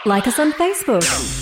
Like us on Facebook.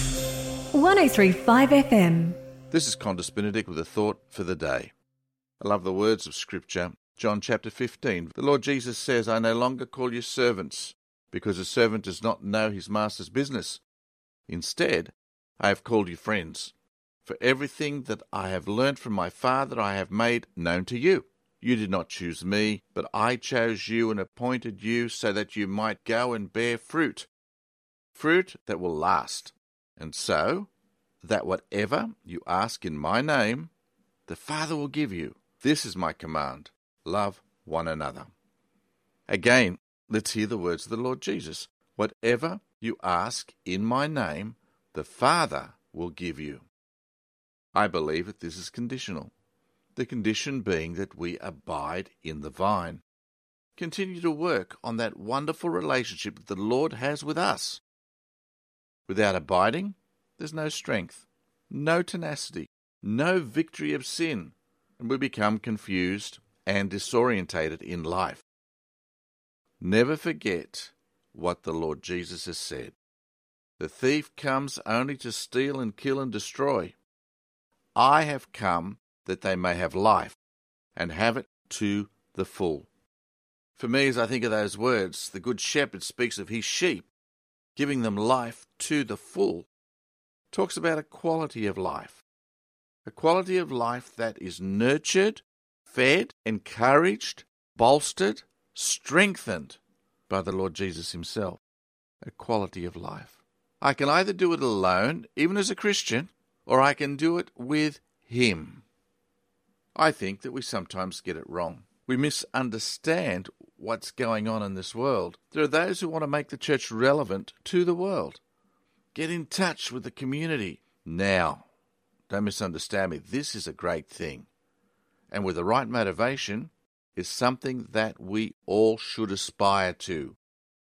1035 FM. This is Condis Benedict with a thought for the day. I love the words of Scripture. John chapter 15. The Lord Jesus says, I no longer call you servants, because a servant does not know his master's business. Instead, I have called you friends. For everything that I have learned from my Father I have made known to you. You did not choose me, but I chose you and appointed you so that you might go and bear fruit. Fruit that will last. And so, that whatever you ask in my name, the Father will give you. This is my command. Love one another. Again, let's hear the words of the Lord Jesus. Whatever you ask in my name, the Father will give you. I believe that this is conditional. The condition being that we abide in the vine. Continue to work on that wonderful relationship that the Lord has with us. Without abiding, there's no strength, no tenacity, no victory of sin, and we become confused and disorientated in life. Never forget what the Lord Jesus has said. The thief comes only to steal and kill and destroy. I have come that they may have life and have it to the full. For me, as I think of those words, the Good Shepherd speaks of his sheep, giving them life to the full. Talks about a quality of life. A quality of life that is nurtured, fed, encouraged, bolstered, strengthened by the Lord Jesus himself. A quality of life. I can either do it alone, even as a Christian, or I can do it with him. I think that we sometimes get it wrong. We misunderstand what's going on in this world. There are those who want to make the church relevant to the world. Get in touch with the community now. Don't misunderstand me. This is a great thing. And with the right motivation, is something that we all should aspire to.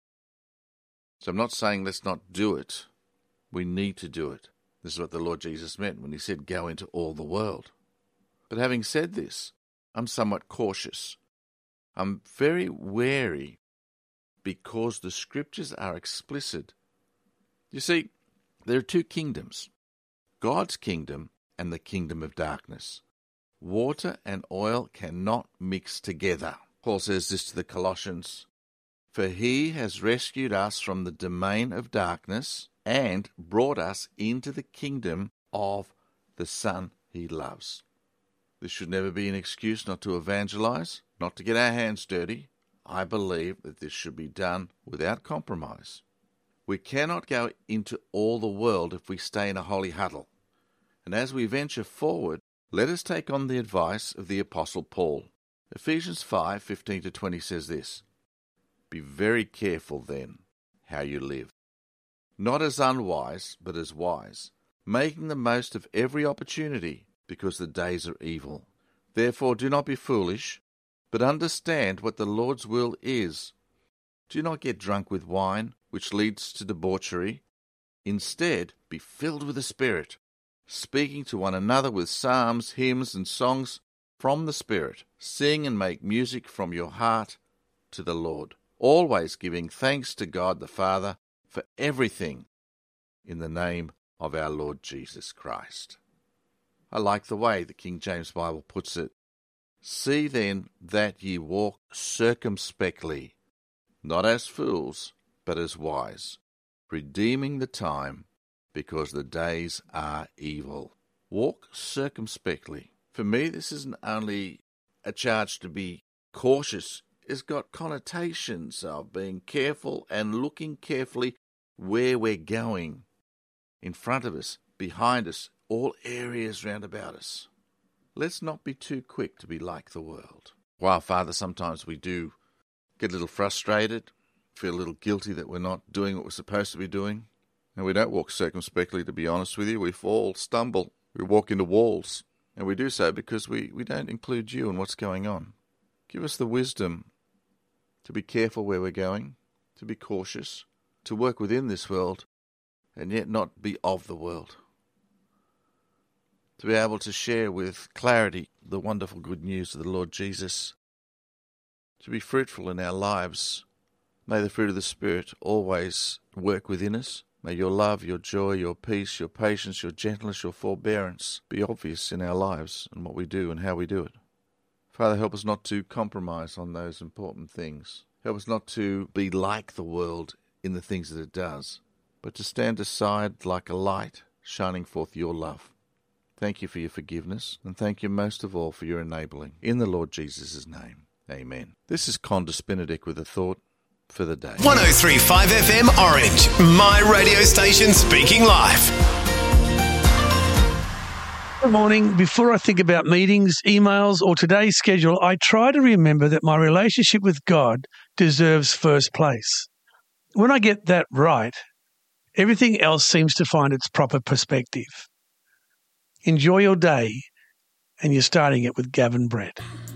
So I'm not saying let's not do it. We need to do it. This is what the Lord Jesus meant when he said, go into all the world. But having said this, I'm somewhat cautious. I'm very wary because the Scriptures are explicit. You see, there are two kingdoms, God's kingdom and the kingdom of darkness. Water and oil cannot mix together. Paul says this to the Colossians, for he has rescued us from the domain of darkness and brought us into the kingdom of the Son he loves. This should never be an excuse not to evangelize, not to get our hands dirty. I believe that this should be done without compromise. We cannot go into all the world if we stay in a holy huddle. And as we venture forward, let us take on the advice of the Apostle Paul. Ephesians 5:15-20 says this, be very careful then how you live, not as unwise, but as wise, making the most of every opportunity, because the days are evil. Therefore do not be foolish, but understand what the Lord's will is. Do not get drunk with wine, which leads to debauchery. Instead, be filled with the Spirit, speaking to one another with psalms, hymns, and songs from the Spirit. Sing and make music from your heart to the Lord, always giving thanks to God the Father for everything in the name of our Lord Jesus Christ. I like the way the King James Bible puts it. See then that ye walk circumspectly, not as fools, but as wise, redeeming the time, because the days are evil. Walk circumspectly. For me, this isn't only a charge to be cautious. It's got connotations of being careful and looking carefully where we're going. In front of us, behind us, all areas round about us. Let's not be too quick to be like the world. While, Father, sometimes we do get a little frustrated, feel a little guilty that we're not doing what we're supposed to be doing. And we don't walk circumspectly, to be honest with you. We fall, stumble, we walk into walls. And we do so because we don't include you in what's going on. Give us the wisdom to be careful where we're going, to be cautious, to work within this world, and yet not be of the world. To be able to share with clarity the wonderful good news of the Lord Jesus. To be fruitful in our lives. May the fruit of the Spirit always work within us. May your love, your joy, your peace, your patience, your gentleness, your forbearance be obvious in our lives and what we do and how we do it. Father, help us not to compromise on those important things. Help us not to be like the world in the things that it does, but to stand aside like a light, shining forth your love. Thank you for your forgiveness, and thank you most of all for your enabling. In the Lord Jesus' name, amen. This is Condis Benedict with a thought for the day. 103.5 FM Orange, my radio station speaking live. Good morning. Before I think about meetings, emails, or today's schedule, I try to remember that my relationship with God deserves first place. When I get that right, everything else seems to find its proper perspective. Enjoy your day, and you're starting it with Gavin Brett.